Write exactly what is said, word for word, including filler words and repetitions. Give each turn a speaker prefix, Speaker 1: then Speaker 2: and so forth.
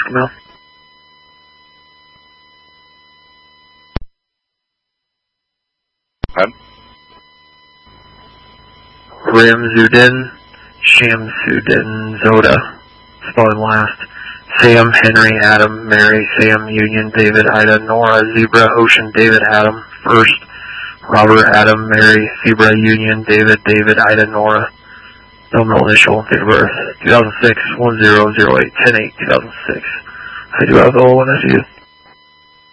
Speaker 1: female.
Speaker 2: Pen.
Speaker 1: Ramzudin, Shamsudin, Zoda, spelling last. Sam, Henry, Adam, Mary, Sam, Union, David, Ida, Nora, Zebra, Ocean, David, Adam, first. Robert, Adam, Mary, Zebra, Union, David, David, Ida, Nora. No middle initial, date of birth. two thousand six, one zero zero eight, ten eight, two thousand six. I do have the old one, I see you.